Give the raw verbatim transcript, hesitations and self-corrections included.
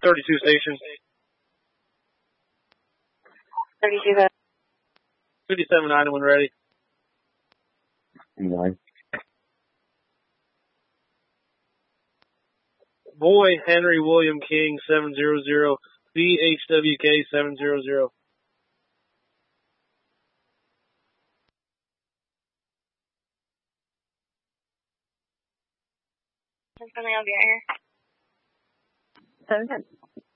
thirty-two station. thirty-two. fifty-seven nine when ready. Nine. Boy Henry William King seven zero zero. B H W K seven zero zero. Something I'll be right here. Seven ten.